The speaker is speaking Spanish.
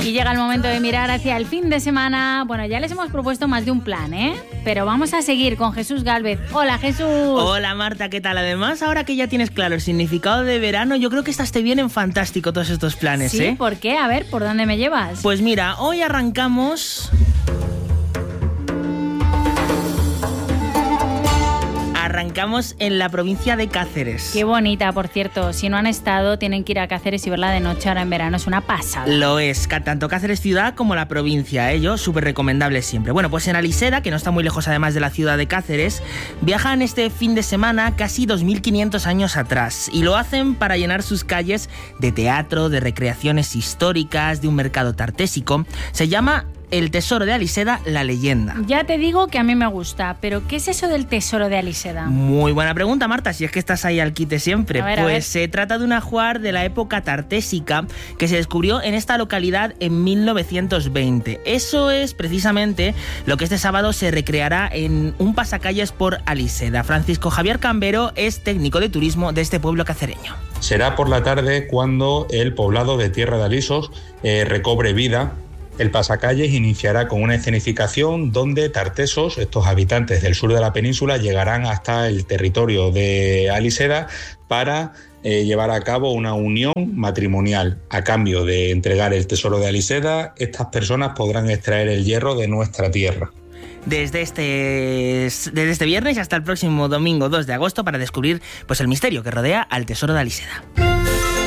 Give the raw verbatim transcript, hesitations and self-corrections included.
Y llega el momento de mirar hacia el fin de semana. Bueno, ya les hemos propuesto más de un plan, ¿eh? Pero vamos a seguir con Jesús Gálvez. Hola, Jesús. Hola, Marta, ¿qué tal? Además, ahora que ya tienes claro el significado de verano, yo creo que estás te vienen fantástico todos estos planes, ¿Sí? ¿eh? ¿Por qué? A ver, ¿por dónde me llevas? Pues mira, hoy arrancamos... Arrancamos en la provincia de Cáceres. Qué bonita, por cierto. Si no han estado, tienen que ir a Cáceres y verla de noche ahora en verano. Es una pasada. Lo es, tanto Cáceres ciudad como la provincia, ello súper recomendable siempre. Bueno, pues en Aliseda, que no está muy lejos además de la ciudad de Cáceres, viajan este fin de semana casi dos mil quinientos años atrás y lo hacen para llenar sus calles de teatro, de recreaciones históricas, de un mercado tartésico. Se llama El Tesoro de Aliseda, la leyenda. Ya te digo que a mí me gusta, pero ¿qué es eso del Tesoro de Aliseda? Muy buena pregunta, Marta, si es que estás ahí al quite siempre. A ver, a pues ver. se trata de un ajuar de la época tartésica que se descubrió en esta localidad en mil novecientos veinte. Eso es precisamente lo que este sábado se recreará en un pasacalles por Aliseda. Francisco Javier Cambero es técnico de turismo de este pueblo cacereño. Será por la tarde cuando el poblado de Tierra de Alisos eh, recobre vida. El pasacalles iniciará con una escenificación donde tartesos, estos habitantes del sur de la península, llegarán hasta el territorio de Aliseda para eh, llevar a cabo una unión matrimonial. A cambio de entregar el tesoro de Aliseda, estas personas podrán extraer el hierro de nuestra tierra. Desde este, desde este viernes hasta el próximo domingo dos de agosto para descubrir pues, el misterio que rodea al Tesoro de Aliseda.